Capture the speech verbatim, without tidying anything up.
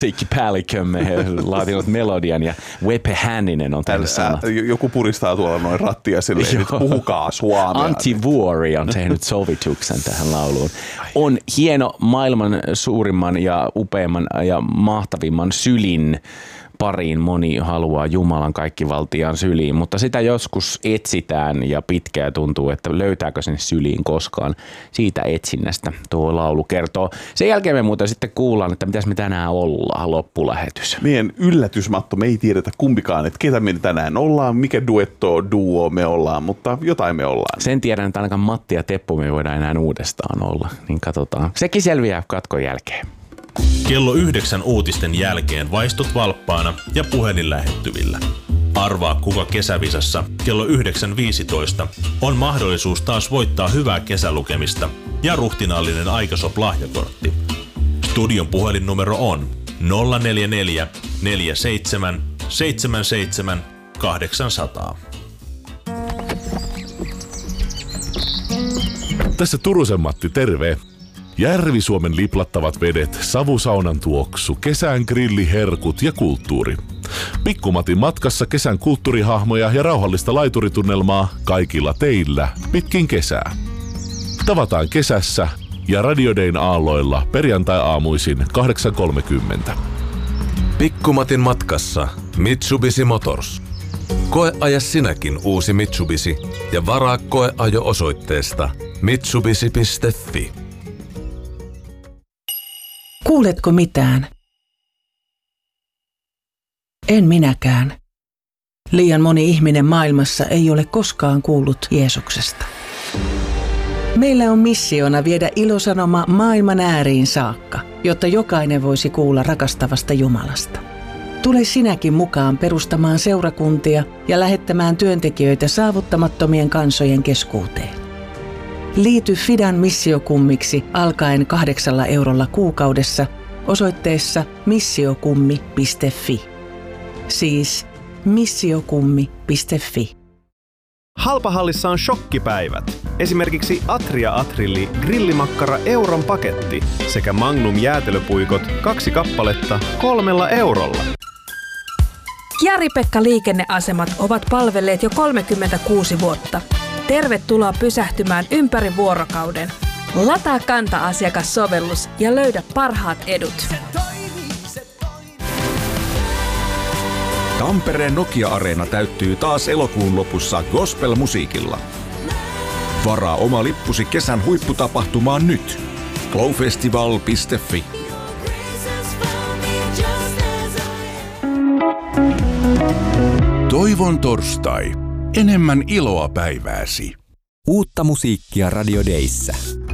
Tikki Päällikömme laatinut melodian ja Wepe Hänninen on tehnyt sanat. Joku puristaa tuolla noin rattia silleen, että puhukaa suomea. Antti Vuori on tehnyt sovituksen tähän lauluun. On hieno maailman suurimman ja upeimman ja mahtavimman sylin pariin moni haluaa Jumalan kaikkivaltiaan syliin, mutta sitä joskus etsitään ja pitkään tuntuu, että löytääkö sen syliin koskaan. Siitä etsinnästä tuo laulu kertoo. Sen jälkeen me muuten sitten kuullaan, että mitäs me tänään ollaan loppulähetys. Meidän yllätysmatto, me ei tiedetä kumpikaan, että ketä me tänään ollaan, mikä duetto, duo me ollaan, mutta jotain me ollaan. Sen tiedän, että ainakaan Matti ja Teppo me voidaan enää uudestaan olla, niin katsotaan. Sekin selviää katkon jälkeen. Kello yhdeksän uutisten jälkeen vaistut valppaana ja puhelin lähettyvillä. Arvaa kuka kesävisassa kello yhdeksän viisitoista on mahdollisuus taas voittaa hyvää kesälukemista ja ruhtinaallinen Aikasop-lahjakortti. Studion puhelinnumero on nolla neljä neljä neljä seitsemän seitsemän seitsemän kahdeksan nolla nolla. Tässä Turusen Matti, terve! Järvi-Suomen liplattavat vedet, savusaunan tuoksu, kesän grilliherkut ja kulttuuri. Pikkumatin matkassa kesän kulttuurihahmoja ja rauhallista laituritunnelmaa kaikilla teillä pitkin kesää. Tavataan kesässä ja Radio Dayn aalloilla perjantai-aamuisin kahdeksan kolmekymmentä. Pikkumatin matkassa Mitsubishi Motors. Koeaja sinäkin uusi Mitsubishi ja varaa koeajo osoitteesta mitsubishi piste fi. Kuuletko mitään? En minäkään. Liian moni ihminen maailmassa ei ole koskaan kuullut Jeesuksesta. Meillä on missiona viedä ilosanoma maailman ääriin saakka, jotta jokainen voisi kuulla rakastavasta Jumalasta. Tule sinäkin mukaan perustamaan seurakuntia ja lähettämään työntekijöitä saavuttamattomien kansojen keskuuteen. Liity Fidan missiokummiksi alkaen kahdeksalla eurolla kuukaudessa osoitteessa missiokummi piste fi. Siis missiokummi piste fi. Halpahallissa on shokkipäivät. Esimerkiksi Atria Atrilli grillimakkara euron paketti sekä Magnum jäätelöpuikot kaksi kappaletta kolmella eurolla. Jari-Pekka liikenneasemat ovat palvelleet jo kolmekymmentäkuusi vuotta. Tervetuloa pysähtymään ympäri vuorokauden. Lataa Kanta-asiakassovellus ja löydä parhaat edut. Tampereen Nokia-areena täyttyy taas elokuun lopussa gospel-musiikilla. Varaa oma lippusi kesän huipputapahtumaan nyt. glowfestival piste fi. Toivon torstai. Enemmän iloa päivääsi. Uutta musiikkia Radio Dayssä.